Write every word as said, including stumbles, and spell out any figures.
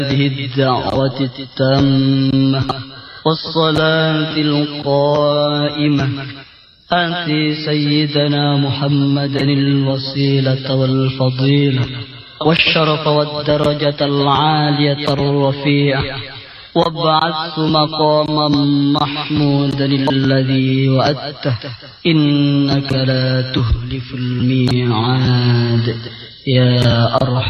هذه الدعوة التامة والصلاة القائمة آت سيدنا محمدا الوسيلة والفضيلة والشرف والدرجة العالية الرفيعة وابعثه مقاما محمودا الذي وعدته إنك لا تخلف الميعاد يا أرحم